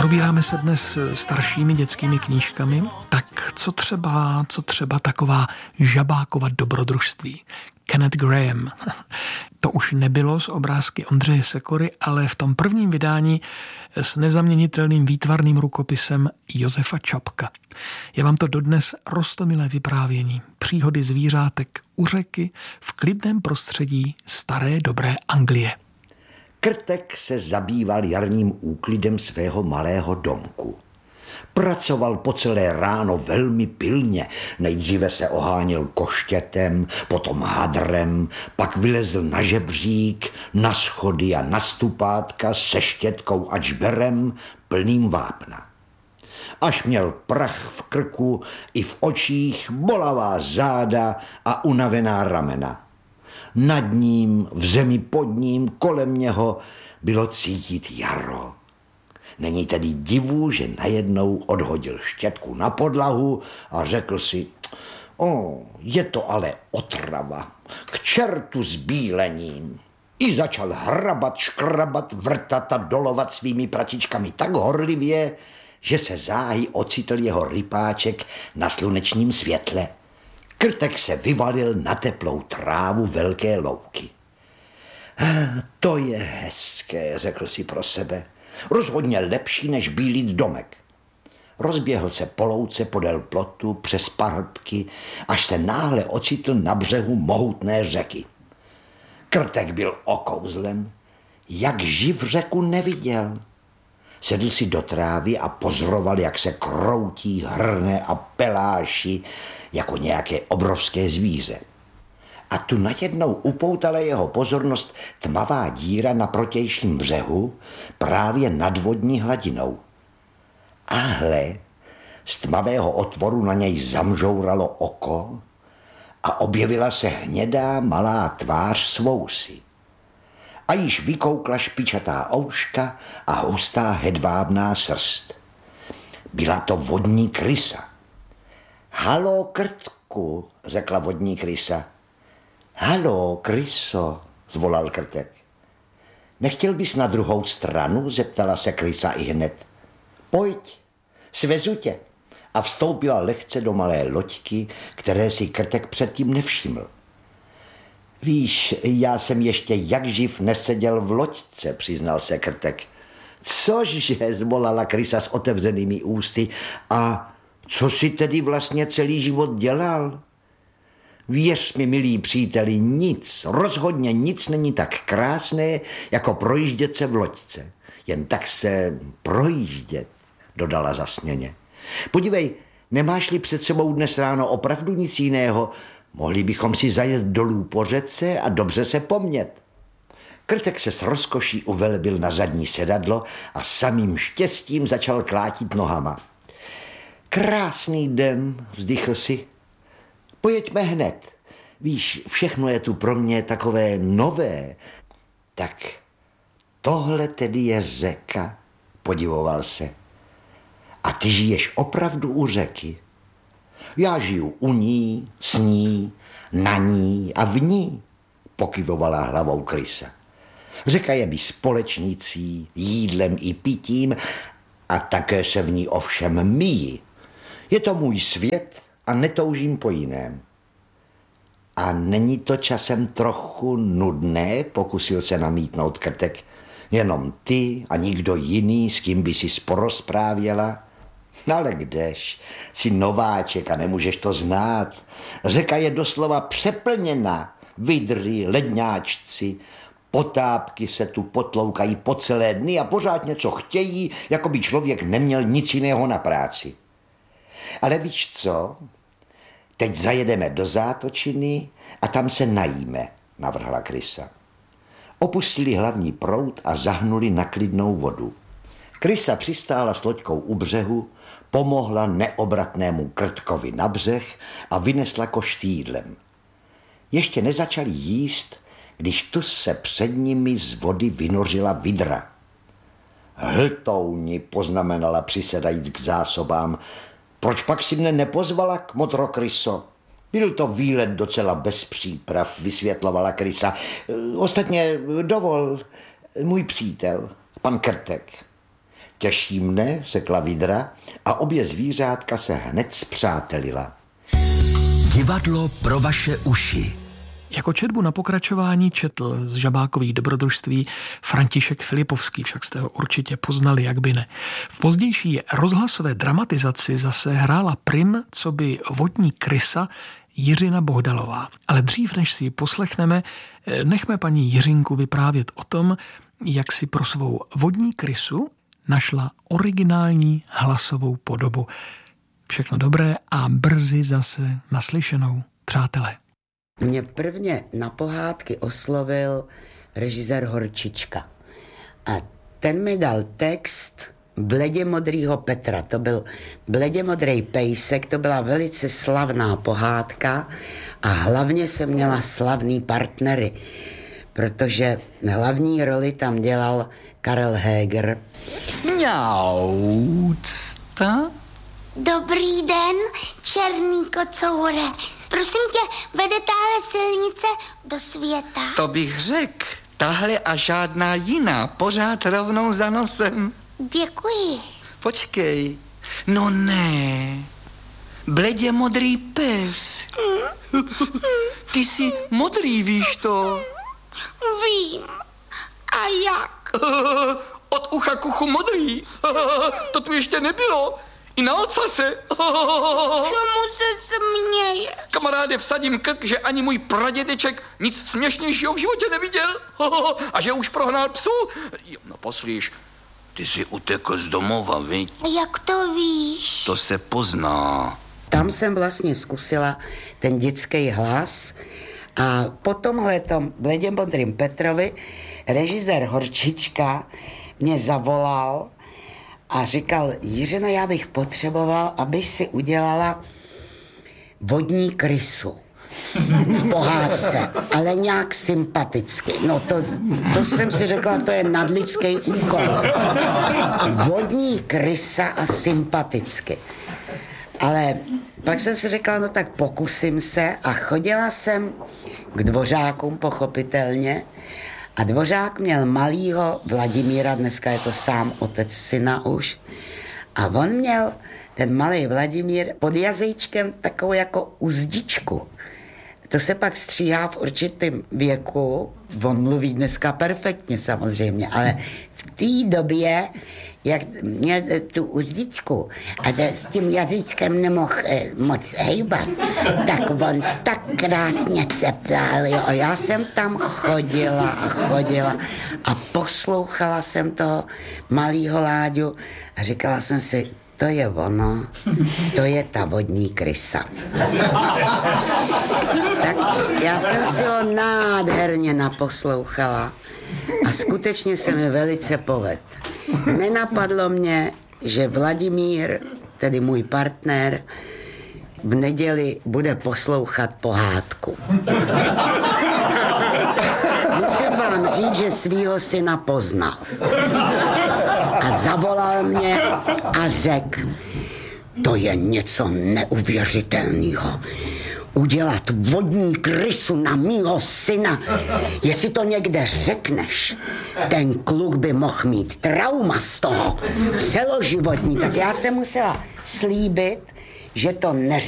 Probíráme se dnes staršími dětskými knížkami, tak co třeba taková Žabákova dobrodružství. Kenneth Graham. To už nebylo z obrázky Ondřeje Sekory, ale v tom prvním vydání s nezaměnitelným výtvarným rukopisem Josefa Čapka. Je vám to dodnes roztomilé vyprávění. Příhody zvířátek u řeky v klidném prostředí staré dobré Anglie. Krtek se zabýval jarním úklidem svého malého domku. Pracoval po celé ráno velmi pilně. Nejdříve se oháněl koštětem, potom hadrem, pak vylezl na žebřík, na schody a na stupátka se štětkou a žberem plným vápna. Až měl prach v krku i v očích, bolavá záda a unavená ramena. Nad ním, v zemi pod ním, kolem něho bylo cítit jaro. Není tedy divu, že najednou odhodil štětku na podlahu a řekl si, je to ale otrava, k čertu s bílením. I začal hrabat, škrabat, vrtat a dolovat svými pratičkami tak horlivě, že se záhy ocitl jeho rypáček na slunečním světle. Krtek se vyvalil na teplou trávu velké louky. To je hezké, řekl si pro sebe. Rozhodně lepší, než bílit domek. Rozběhl se po louce podél plotu přes parubky, až se náhle ocitl na břehu mohutné řeky. Krtek byl okouzlen, jak živ řeku neviděl. Sedl si do trávy a pozoroval, jak se kroutí, hrne a peláší jako nějaké obrovské zvíře. A tu najednou upoutala jeho pozornost tmavá díra na protějším břehu, právě nad vodní hladinou. A hle, z tmavého otvoru na něj zamžouralo oko a objevila se hnědá malá tvář svousy. A již vykoukla špičatá ouška a hustá hedvábná srst. Byla to vodní krysa. Haló, Krtku, řekla vodní krysa. Haló, kryso, zvolal Krtek. Nechtěl bys na druhou stranu, zeptala se krysa ihned. Pojď, svezu tě. A vstoupila lehce do malé loďky, které si Krtek předtím nevšiml. Víš, já jsem ještě jak živ neseděl v loďce, přiznal se Krtek. Cože, zvolala krysa s otevřenými ústy. A co jsi tedy vlastně celý život dělal? Věř mi, milý příteli, nic, rozhodně nic není tak krásné, jako projíždět se v loďce. Jen tak se projíždět, dodala zasněně. Podívej, nemáš-li před sebou dnes ráno opravdu nic jiného? Mohli bychom si zajet dolů po řece a dobře se pomět. Krtek se s rozkoší uvelbil na zadní sedadlo a samým štěstím začal klátit nohama. Krásný den, vzdychl si. Pojeďme hned. Víš, všechno je tu pro mě takové nové. Tak tohle tedy je řeka, podivoval se. A ty žiješ opravdu u řeky? Já žiju u ní, s ní, na ní a v ní, pokyvovala hlavou krysa. Řeka je mi společnicí, jídlem i pitím a také se v ní ovšem myji. Je to můj svět a netoužím po jiném. A není to časem trochu nudné, pokusil se namítnout Krtek. Jenom ty a nikdo jiný, s kým by si porozprávěla? Ale kdež, jsi nováček a nemůžeš to znát. Řeka je doslova přeplněna. Vydry, ledňáčci, potápky se tu potloukají po celé dny a pořád něco chtějí, jako by člověk neměl nic jiného na práci. Ale víš co? Teď zajedeme do zátočiny a tam se najíme, navrhla krysa. Opustili hlavní proud a zahnuli na klidnou vodu. Krysa přistála s loďkou u břehu, pomohla neobratnému Krtkovi na břeh a vynesla koš s jídlem. Ještě nezačali jíst, když tu se před nimi z vody vynořila vydra. Hltouni, poznamenala přisedajíc k zásobám. Proč pak si mne nepozvala, kmotro kryso? Byl to výlet docela bez příprav, vysvětlovala krysa. Ostatně dovol, můj přítel, pan Krtek. Těší mne, řekla Vidra a obě zvířátka se hned spřátelila. Divadlo pro vaše uši. Jako četbu na pokračování četl z Žabákových dobrodružství František Filipovský, však jste ho určitě poznali, jak by ne. V pozdější rozhlasové dramatizaci zase hrála prim coby vodní krysa Jiřina Bohdalová. Ale dřív, než si ji poslechneme, nechme paní Jiřinku vyprávět o tom, jak si pro svou vodní krysu našla originální hlasovou podobu. Všechno dobré a brzy zase naslyšenou, přátelé. Mě prvně na pohádky oslovil režisér Horčička. A ten mi dal text Bledě modrýho Petra. To byl Bledě modrý pejsek, to byla velice slavná pohádka a hlavně jsem měla slavný partnery, protože hlavní roli tam dělal Karel Heger. Mňaucta? Dobrý den, černý kocoure. Prosím tě, vede tahle silnice do světa? To bych řekl. Tahle a žádná jiná, pořád rovnou za nosem. Děkuji. Počkej. No ne. Bledě modrý pes. Ty jsi modrý, víš to? Vím. A jak? Od ucha k uchu modrý. To tu ještě nebylo. I na ocase. Čemu se směje? Kamaráde, vsadím krk, že ani můj pradědeček nic směšnějšího v životě neviděl. A že už prohnal psu. No poslíš, ty jsi utekl z domova, viď? Jak to víš? To se pozná. Tam jsem vlastně zkusila ten dětský hlas a po tomhletom Bledě modrým Petrovi režisér Horčička mě zavolal a říkal: Jiřino, já bych potřeboval, aby si udělala vodní krysu v pohádce, ale nějak sympaticky. No to jsem si řekla, to je nadlidský úkol. Vodní krysa a sympaticky. Ale pak jsem si řekla, no tak pokusím se a chodila jsem k Dvořákům, pochopitelně. A Dvořák měl malýho Vladimíra, dneska je to sám otec syna už. A on měl, ten malý Vladimír, pod jazyčkem takovou jako uzdičku. To se pak stříhá v určitém věku. On mluví dneska perfektně samozřejmě, ale v té době, jak měl tu uzdičku a s tím jazyčkem nemohl moc hejbat, tak on tak krásně ceplál. Jo. A já jsem tam chodila a poslouchala jsem toho malýho Láďu a říkala jsem si, to je ono, to je ta vodní krysa. Tak já jsem si ho nádherně naposlouchala a skutečně se mi velice povedl. Nenapadlo mě, že Vladimír, tedy můj partner, v neděli bude poslouchat pohádku. Musím vám říct, že svýho syna poznal. A zavolal mě a řekl, to je něco neuvěřitelného. Udělat vodní krysu na mýho syna. Jestli to někde řekneš, ten kluk by mohl mít trauma z toho, celoživotní. Tak já jsem musela slíbit, že to neřeknu.